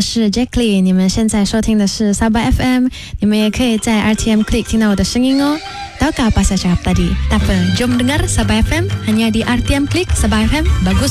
是 Jacqueline， 你们现在收听的是Sabah FM， 你们也可以在 RTM Klik 听到我的声音哦。Tahukah apa saya cakap tadi? Tak apa, jom dengar Sabah FM hanya di RTM Klik. Sabah FM, bagus